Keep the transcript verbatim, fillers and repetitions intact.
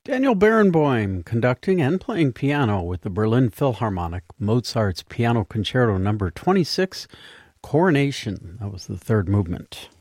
Daniel Barenboim conducting and playing piano with the Berlin Philharmonic, Mozart's Piano Concerto number twenty-six, Coronation. That was the third movement.